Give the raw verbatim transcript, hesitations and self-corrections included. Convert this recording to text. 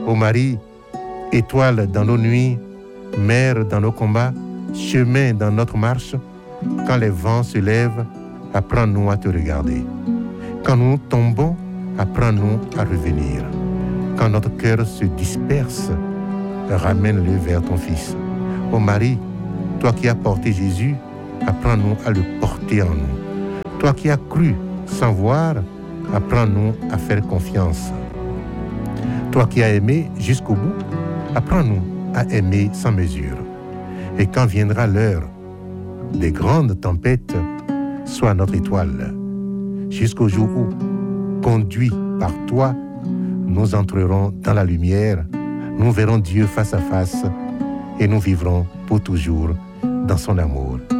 Ô Marie, étoile dans nos nuits, mère dans nos combats, chemin dans notre marche, quand les vents se lèvent, apprends-nous à te regarder. Quand nous tombons, apprends-nous à revenir. Quand notre cœur se disperse, ramène-le vers ton Fils. Ô Marie, toi qui as porté Jésus, apprends-nous à le porter en nous. Toi qui as cru sans voir, apprends-nous à faire confiance. Toi qui as aimé jusqu'au bout, apprends-nous à aimer sans mesure. Et quand viendra l'heure des grandes tempêtes, sois notre étoile. Jusqu'au jour où, conduits par toi, nous entrerons dans la lumière, nous verrons Dieu face à face et nous vivrons pour toujours dans son amour.